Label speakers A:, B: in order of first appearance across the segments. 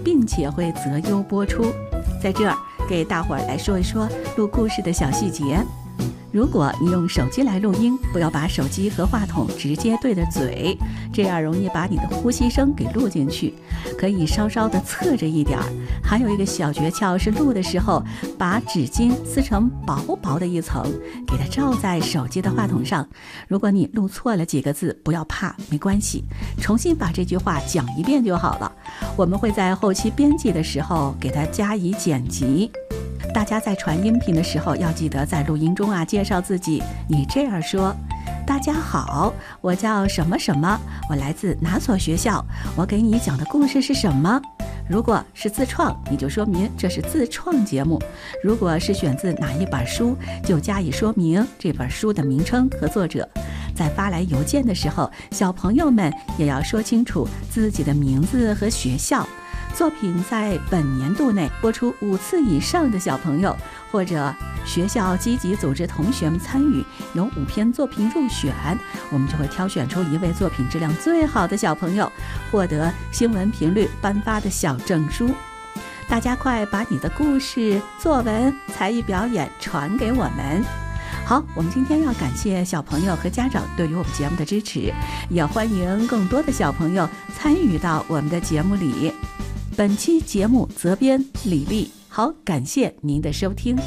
A: 并且会择优播出。在这儿给大伙儿来说一说录故事的小细节。如果你用手机来录音，不要把手机和话筒直接对着嘴，这样容易把你的呼吸声给录进去，可以稍稍的侧着一点儿。还有一个小诀窍是录的时候把纸巾撕成薄薄的一层，给它罩在手机的话筒上。如果你录错了几个字，不要怕，没关系，重新把这句话讲一遍就好了。我们会在后期编辑的时候给它加以剪辑。大家在传音频的时候要记得在录音中介绍自己，你这样说：大家好，我叫什么什么，我来自哪所学校，我给你讲的故事是什么。如果是自创，你就说明这是自创节目；如果是选自哪一本书，就加以说明这本书的名称和作者。在发来邮件的时候，小朋友们也要说清楚自己的名字和学校。作品在本年度内播出5次以上的小朋友，或者学校积极组织同学们参与，有5篇作品入选，我们就会挑选出1位作品质量最好的小朋友，获得新闻频率颁发的小证书。大家快把你的故事、作文、才艺表演传给我们。好，我们今天要感谢小朋友和家长对于我们节目的支持，也欢迎更多的小朋友参与到我们的节目里。本期节目责编李丽，好，感谢您的收听。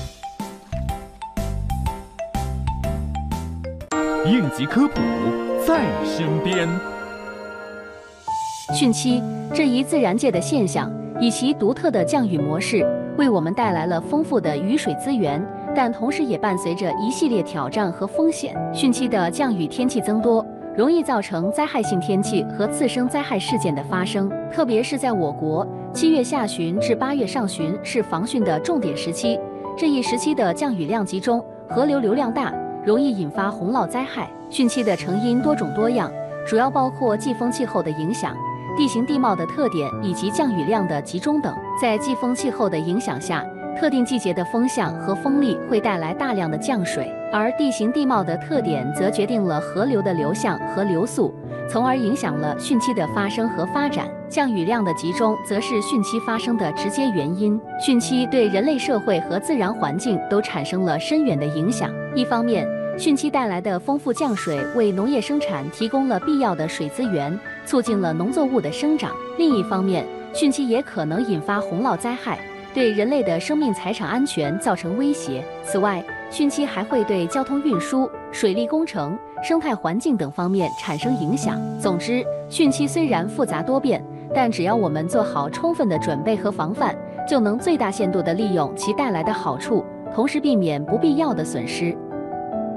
B: 应急科普在身边。
C: 汛期这一自然界的现象，以其独特的降雨模式，为我们带来了丰富的雨水资源，但同时也伴随着一系列挑战和风险。汛期的降雨天气增多，容易造成灾害性天气和次生灾害事件的发生，特别是在我国7月下旬至8月上旬是防汛的重点时期。这一时期的降雨量集中，河流流量大，容易引发洪涝灾害。汛期的成因多种多样，主要包括季风气候的影响、地形地貌的特点以及降雨量的集中等。在季风气候的影响下，特定季节的风向和风力会带来大量的降水，而地形地貌的特点则决定了河流的流向和流速，从而影响了汛期的发生和发展。降雨量的集中则是汛期发生的直接原因。汛期对人类社会和自然环境都产生了深远的影响。一方面，汛期带来的丰富降水为农业生产提供了必要的水资源，促进了农作物的生长；另一方面，汛期也可能引发洪涝灾害，对人类的生命财产安全造成威胁。此外，汛期还会对交通运输、水利工程、生态环境等方面产生影响。总之，汛期虽然复杂多变，但只要我们做好充分的准备和防范，就能最大限度地利用其带来的好处，同时避免不必要的损失。